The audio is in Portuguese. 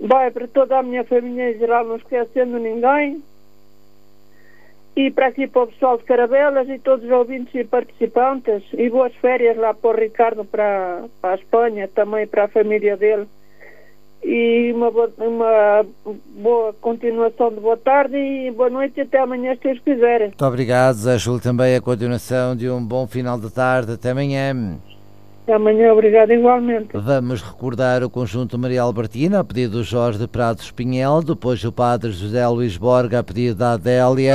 Vai para toda a minha família em geral, não esquecendo ninguém. E para aqui para o pessoal de Caravelas e todos os ouvintes e participantes. E boas férias lá para o Ricardo, para a Espanha, também para a família dele. E uma boa continuação de boa tarde e boa noite e até amanhã, se Deus quiser. Muito obrigado, desejo-lhe também a continuação de um bom final de tarde. Até amanhã. Até amanhã, obrigado igualmente. Vamos recordar o conjunto Maria Albertina, a pedido do Jorge de Prados Pinhel, depois o padre José Luís Borga, a pedido da Adélia.